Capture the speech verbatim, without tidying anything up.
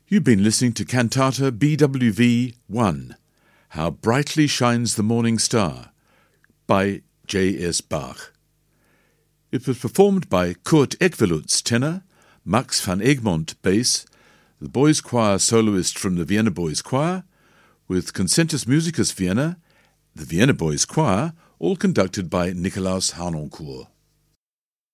You've been listening to Cantata B W V one, How Brightly Shines the Morning Star, by J S Bach. It was performed by Kurt Ekwelutz, tenor, Max van Egmond, bass, the boys' choir soloist from the Vienna Boys Choir, with Concentus Musicus Vienna, the Vienna Boys Choir, all conducted by Nikolaus Harnoncourt.